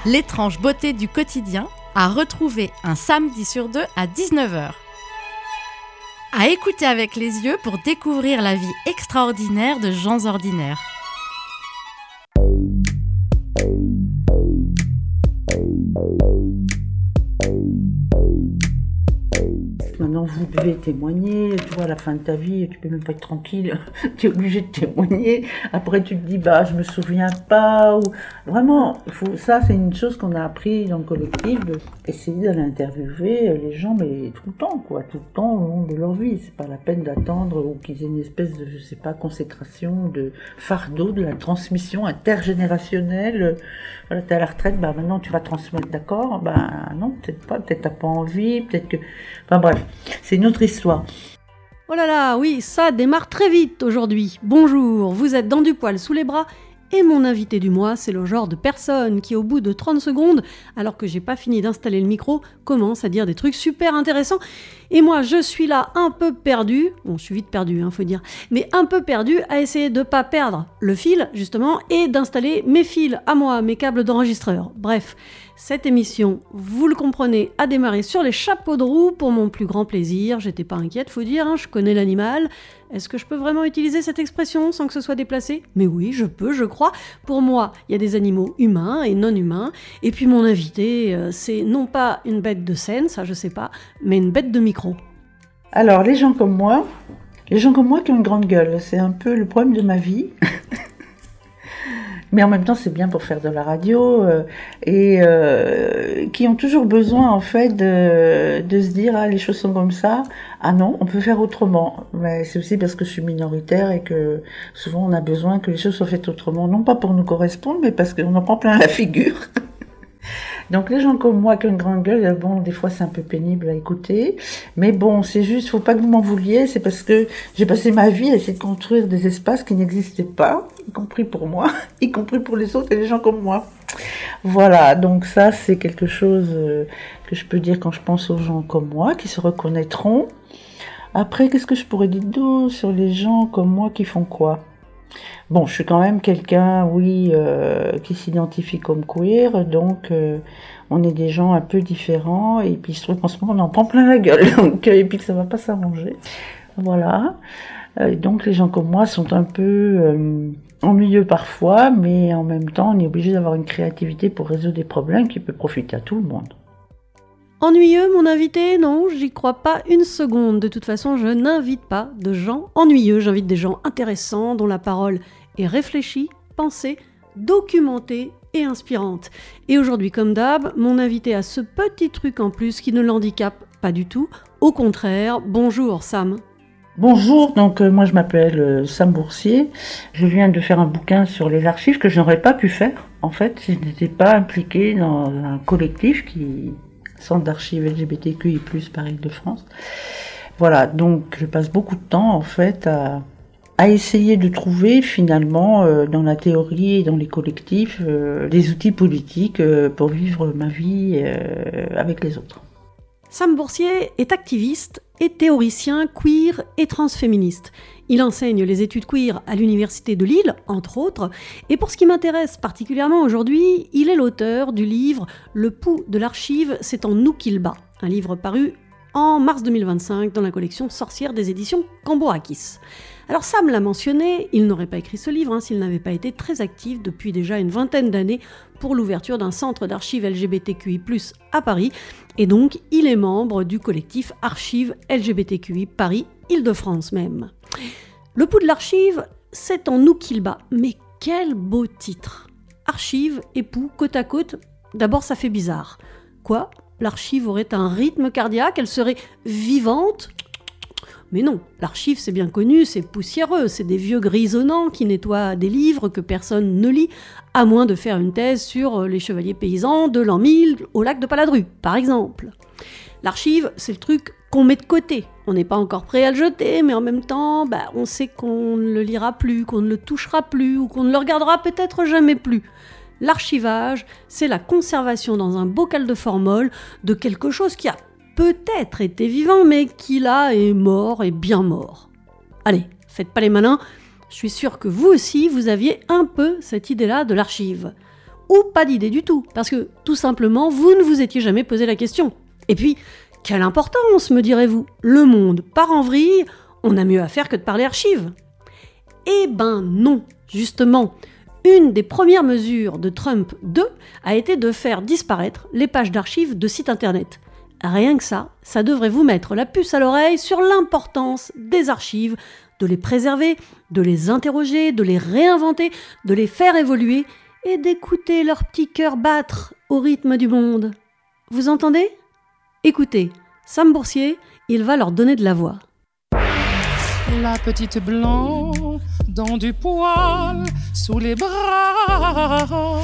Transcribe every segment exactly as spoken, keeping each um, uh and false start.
L'étrange beauté du quotidien, à retrouver un samedi sur deux à dix-neuf heures. À écouter avec les yeux pour découvrir la vie extraordinaire de gens ordinaires. Maintenant, vous devez témoigner, tu vois, à la fin de ta vie, tu peux même pas être tranquille, tu es obligé de témoigner. Après, tu te dis, bah, je me souviens pas, ou vraiment, il faut, ça, c'est une chose qu'on a appris dans le collectif, de essayer d'aller interviewer les gens, mais tout le temps, quoi, tout le temps au long de leur vie. C'est pas la peine d'attendre ou qu'ils aient une espèce de, je sais pas, consécration, de fardeau, de la transmission intergénérationnelle. Voilà, t'es à la retraite, bah, maintenant, tu vas transmettre, d'accord? Bah, non, peut-être pas, peut-être t'as pas envie, peut-être que, enfin, bref. C'est une autre histoire. Oh là là, oui, ça démarre très vite aujourd'hui. Bonjour, vous êtes dans du poil sous les bras et mon invité du mois, c'est le genre de personne qui, au bout de trente secondes, alors que j'ai pas fini d'installer le micro, commence à dire des trucs super intéressants. Et moi, je suis là un peu perdu, bon, je suis vite perdu, hein, faut dire, mais un peu perdu à essayer de pas perdre le fil, justement, et d'installer mes fils à moi, mes câbles d'enregistreur. Bref, cette émission, vous le comprenez, a démarré sur les chapeaux de roue pour mon plus grand plaisir. J'étais pas inquiète, faut dire, hein, je connais l'animal. Est-ce que je peux vraiment utiliser cette expression sans que ce soit déplacé ? Mais oui, je peux, je crois. Pour moi, il y a des animaux humains et non humains. Et puis mon invité, euh, c'est non pas une bête de scène, ça je sais pas, mais une bête de micro. Alors, les gens comme moi, les gens comme moi qui ont une grande gueule, c'est un peu le problème de ma vie. Mais en même temps, c'est bien pour faire de la radio, euh, et euh, qui ont toujours besoin, en fait, de, de se dire, ah, les choses sont comme ça, ah non, on peut faire autrement. Mais c'est aussi parce que je suis minoritaire et que souvent on a besoin que les choses soient faites autrement, non pas pour nous correspondre, mais parce qu'on en prend plein la figure. Donc les gens comme moi qui ont une grande gueule, bon, des fois c'est un peu pénible à écouter, mais bon, c'est juste, faut pas que vous m'en vouliez, c'est parce que j'ai passé ma vie à essayer de construire des espaces qui n'existaient pas, y compris pour moi, y compris pour les autres et les gens comme moi. Voilà, donc ça c'est quelque chose que je peux dire quand je pense aux gens comme moi, qui se reconnaîtront. Après, qu'est-ce que je pourrais dire d'autre sur les gens comme moi qui font quoi ? Bon, je suis quand même quelqu'un, oui, euh, qui s'identifie comme queer, donc euh, on est des gens un peu différents, et puis je trouve qu'en ce moment on en prend plein la gueule, donc, et puis que ça va pas s'arranger. Voilà. Euh, donc les gens comme moi sont un peu euh, ennuyeux parfois, mais en même temps on est obligé d'avoir une créativité pour résoudre des problèmes qui peut profiter à tout le monde. Ennuyeux, mon invité ? Non, j'y crois pas une seconde. De toute façon, je n'invite pas de gens ennuyeux. J'invite des gens intéressants, dont la parole est réfléchie, pensée, documentée et inspirante. Et aujourd'hui, comme d'hab, mon invité a ce petit truc en plus qui ne l'handicape pas du tout. Au contraire, bonjour Sam. Bonjour, donc euh, moi je m'appelle euh, Sam Boursier. Je viens de faire un bouquin sur les archives que je n'aurais pas pu faire, en fait, si je n'étais pas impliquée dans un collectif qui... Centre d'archives L G B T Q I plus, par Île-de-France. Voilà, donc je passe beaucoup de temps en fait à, à essayer de trouver finalement euh, dans la théorie et dans les collectifs euh, des outils politiques euh, pour vivre ma vie euh, avec les autres. Sam Boursier est activiste et théoricien queer et transféministe. Il enseigne les études queer à l'Université de Lille, entre autres, et pour ce qui m'intéresse particulièrement aujourd'hui, il est l'auteur du livre « Le pouls de l'archive, c'est en nous qu'il bat », un livre paru en mars deux mille vingt-cinq dans la collection Sorcières des éditions Cambourakis. Alors Sam l'a mentionné, il n'aurait pas écrit ce livre hein, s'il n'avait pas été très actif depuis déjà une vingtaine d'années pour l'ouverture d'un centre d'archives L G B T Q I plus, à Paris, et donc il est membre du collectif Archives L G B T Q I Paris, Île-de-France même. Le pouls de l'archive, c'est en nous qu'il bat, mais quel beau titre ! Archive et pouls côte à côte, d'abord ça fait bizarre. Quoi ? L'archive aurait un rythme cardiaque, elle serait vivante ? Mais non, l'archive c'est bien connu, c'est poussiéreux, c'est des vieux grisonnants qui nettoient des livres que personne ne lit, à moins de faire une thèse sur les chevaliers paysans de l'an mille au lac de Paladru, par exemple. L'archive, c'est le truc qu'on met de côté. On n'est pas encore prêt à le jeter, mais en même temps, bah, on sait qu'on ne le lira plus, qu'on ne le touchera plus, ou qu'on ne le regardera peut-être jamais plus. L'archivage, c'est la conservation dans un bocal de formol de quelque chose qui a peut-être été vivant, mais qui là est mort et bien mort. Allez, faites pas les malins, je suis sûre que vous aussi, vous aviez un peu cette idée-là de l'archive. ou pas d'idée du tout, parce que tout simplement, vous ne vous étiez jamais posé la question. Et puis, quelle importance, me direz-vous? Le monde part en vrille, on a mieux à faire que de parler archives. Eh ben non, justement. Une des premières mesures de Trump deux a été de faire disparaître les pages d'archives de sites internet. Rien que ça, ça devrait vous mettre la puce à l'oreille sur l'importance des archives, de les préserver, de les interroger, de les réinventer, de les faire évoluer et d'écouter leur petit cœur battre au rythme du monde. Vous entendez? Écoutez, Sam Boursier, il va leur donner de la voix. La petite blanc dans du poil sous les bras.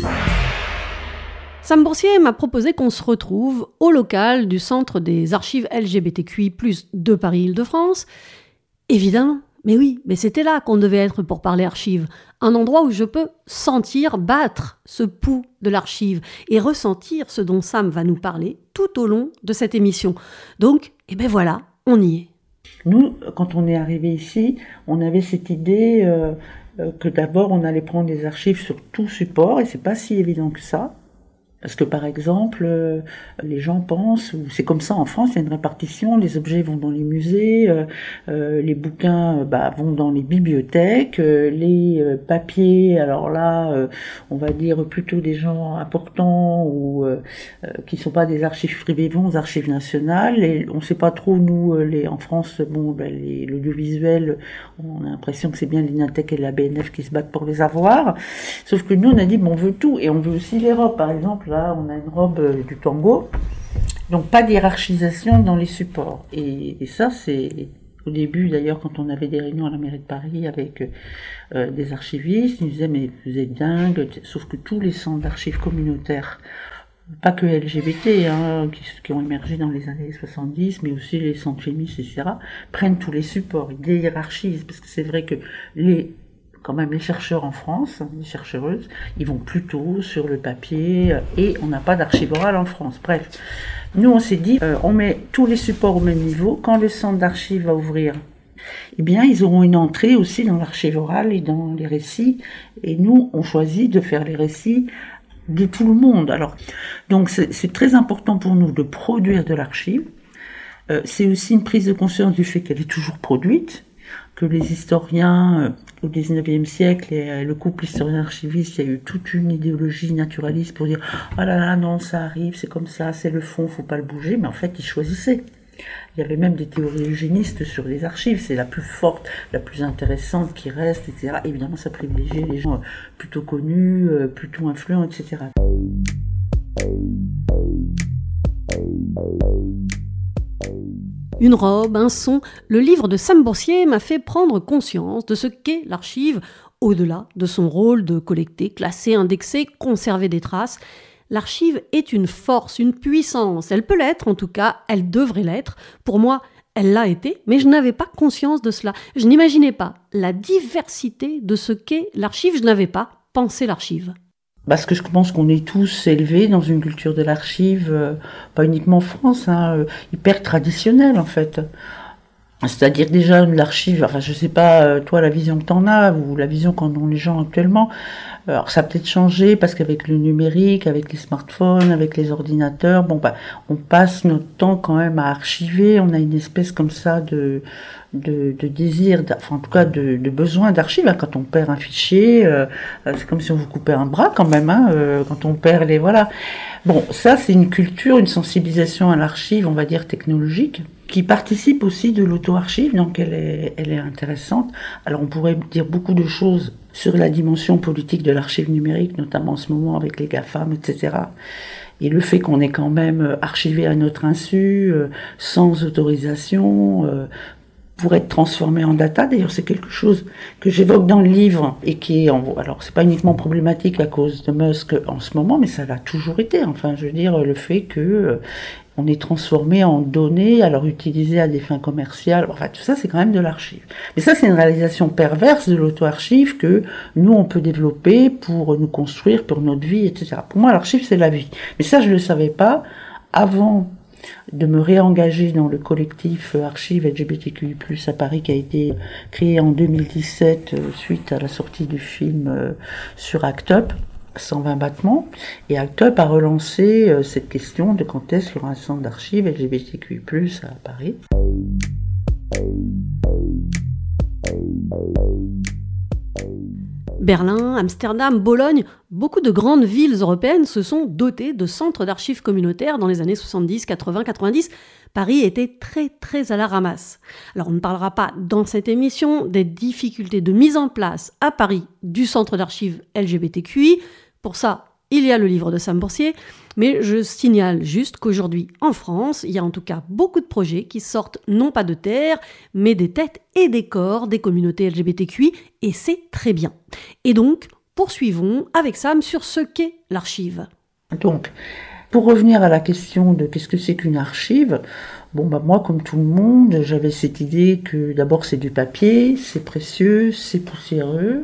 Sam Boursier m'a proposé qu'on se retrouve au local du Centre des archives L G B T Q I plus, de Paris-Île-de-France. Évidemment, mais oui, mais c'était là qu'on devait être pour parler archives. Un endroit où je peux sentir battre ce pouls de l'archive et ressentir ce dont Sam va nous parler tout au long de cette émission. Donc, eh ben voilà, on y est. Nous, quand on est arrivé ici, on avait cette idée euh, euh, que d'abord on allait prendre des archives sur tout support, et c'est pas si évident que ça. Parce que par exemple, euh, les gens pensent, ou c'est comme ça en France, il y a une répartition, les objets vont dans les musées, euh, euh, les bouquins euh, bah, vont dans les bibliothèques, euh, les euh, papiers, alors là, euh, on va dire plutôt des gens importants ou euh, euh, qui sont pas des archives privées vont aux archives nationales, et on sait pas trop, nous, euh, les, en France, bon, ben, les, l'audiovisuel, on a l'impression que c'est bien l'Inatec et la B N F qui se battent pour les avoir, sauf que nous on a dit, bon, on veut tout, et on veut aussi les robes, par exemple. Là, on a une robe euh, du tango, donc pas d'hiérarchisation dans les supports. Et, et ça, c'est au début, d'ailleurs, quand on avait des réunions à la mairie de Paris avec euh, des archivistes, ils nous disaient, mais vous êtes dingues, sauf que tous les centres d'archives communautaires, pas que L G B T, hein, qui, qui ont émergé dans les années soixante-dix, mais aussi les centres féministes, et cetera, prennent tous les supports, ils déhiérarchisent, parce que c'est vrai que les quand même les chercheurs en France, les chercheuses, ils vont plutôt sur le papier et on n'a pas d'archive orale en France. Bref, nous on s'est dit, euh, on met tous les supports au même niveau. Quand le centre d'archives va ouvrir, eh bien ils auront une entrée aussi dans l'archive orale et dans les récits. Et nous, on choisit de faire les récits de tout le monde. Alors, donc c'est, c'est très important pour nous de produire de l'archive. Euh, c'est aussi une prise de conscience du fait qu'elle est toujours produite, que les historiens, euh, au dix-neuvième siècle, et, euh, le couple historien-archiviste, il y a eu toute une idéologie naturaliste pour dire « Ah là là, non, ça arrive, c'est comme ça, c'est le fond, faut pas le bouger », mais en fait, ils choisissaient. Il y avait même des théories eugénistes sur les archives, c'est la plus forte, la plus intéressante qui reste, et cetera. Évidemment, ça privilégiait les gens plutôt connus, euh, plutôt influents, et cetera. Une robe, un son, le livre de Sam Boursier m'a fait prendre conscience de ce qu'est l'archive, au-delà de son rôle de collecter, classer, indexer, conserver des traces. L'archive est une force, une puissance. Elle peut l'être, en tout cas, elle devrait l'être. Pour moi, elle l'a été, mais je n'avais pas conscience de cela. Je n'imaginais pas la diversité de ce qu'est l'archive. Je n'avais pas pensé l'archive. Parce que je pense qu'on est tous élevés dans une culture de l'archive, euh, pas uniquement en France, hein, euh, hyper traditionnelle en fait. C'est-à-dire déjà l'archive, enfin je sais pas, euh, toi la vision que t'en as, ou la vision qu'en ont les gens actuellement, alors ça a peut-être changé parce qu'avec le numérique, avec les smartphones, avec les ordinateurs, bon bah on passe notre temps quand même à archiver, on a une espèce comme ça de... De, de désir, enfin en tout cas de, de besoin d'archives. Quand on perd un fichier, euh, c'est comme si on vous coupait un bras quand même, hein, euh, quand on perd les... Voilà. Bon, ça c'est une culture, une sensibilisation à l'archive, on va dire technologique, qui participe aussi de l'auto-archive, donc elle est, elle est intéressante. Alors on pourrait dire beaucoup de choses sur la dimension politique de l'archive numérique, notamment en ce moment avec les GAFAM, et cetera. Et le fait qu'on est quand même archivé à notre insu, euh, sans autorisation, euh, pour être transformé en data. D'ailleurs, c'est quelque chose que j'évoque dans le livre et qui est, en, alors c'est pas uniquement problématique à cause de Musk en ce moment, mais ça l'a toujours été. Enfin, je veux dire, le fait que euh, on est transformé en données, alors utilisées à des fins commerciales. Enfin, tout ça, c'est quand même de l'archive. Mais ça, c'est une réalisation perverse de l'auto-archive que nous, on peut développer pour nous construire, pour notre vie, et cetera. Pour moi, l'archive, c'est la vie. Mais ça, je le savais pas avant de me réengager dans le collectif Archives L G B T Q I plus, à Paris, qui a été créé en deux mille dix-sept euh, suite à la sortie du film euh, sur Act Up. cent vingt battements, et Act Up a relancé euh, cette question de quand est-ce qu'il y aura un centre d'archives L G B T Q I plus, à Paris. Berlin, Amsterdam, Bologne, beaucoup de grandes villes européennes se sont dotées de centres d'archives communautaires dans les années soixante-dix, quatre-vingts, quatre-vingt-dix. Paris était très très à la ramasse. Alors on ne parlera pas dans cette émission des difficultés de mise en place à Paris du centre d'archives L G B T Q I. Pour ça, il y a le livre de Sam Boursier, mais je signale juste qu'aujourd'hui, en France, il y a en tout cas beaucoup de projets qui sortent non pas de terre, mais des têtes et des corps des communautés L G B T Q I, et c'est très bien. Et donc, poursuivons avec Sam sur ce qu'est l'archive. Donc, pour revenir à la question de qu'est-ce que c'est qu'une archive, bon bah moi comme tout le monde, j'avais cette idée que d'abord c'est du papier, c'est précieux, c'est poussiéreux.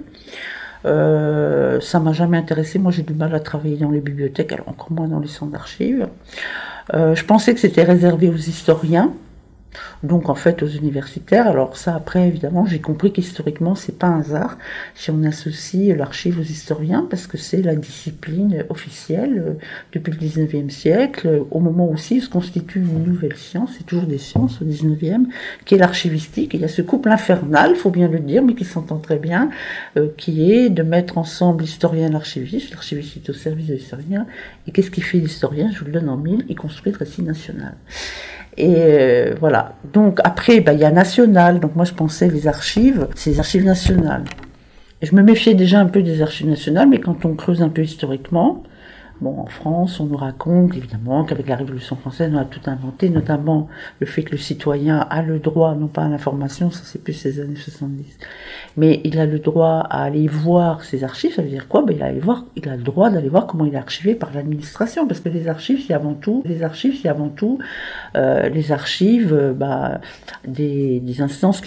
Euh, ça m'a jamais intéressé. Moi, j'ai du mal à travailler dans les bibliothèques, alors encore moins dans les centres d'archives. Euh, je pensais que c'était réservé aux historiens, donc en fait aux universitaires. Alors ça, après, évidemment, j'ai compris qu'historiquement, c'est pas un hasard si on associe l'archive aux historiens, parce que c'est la discipline officielle euh, depuis le dix-neuvième siècle, au moment aussi où se constitue une nouvelle science, c'est toujours des sciences au dix-neuvième, qui est l'archivistique. Et il y a ce couple infernal, faut bien le dire, mais qui s'entend très bien, euh, qui est de mettre ensemble l'historien et l'archiviste. L'archiviste est au service de l'historien. Et qu'est-ce qu'il fait l'historien? Je vous le donne en mille, il construit le récit national. Et euh, voilà. Donc après, bah, il y a national. Donc moi je pensais les archives, c'est les archives nationales. Et je me méfiais déjà un peu des archives nationales, mais quand on creuse un peu historiquement, bon, en France, on nous raconte évidemment qu'avec la Révolution française, on a tout inventé, notamment le fait que le citoyen a le droit, non pas à l'information, ça c'est plus ces années soixante-dix, mais il a le droit à aller voir ses archives. Ça veut dire quoi? Ben, il a, aller voir, il a le droit d'aller voir comment il est archivé par l'administration, parce que les archives, c'est avant tout, les archives, c'est avant tout euh, les archives euh, bah, des, des instances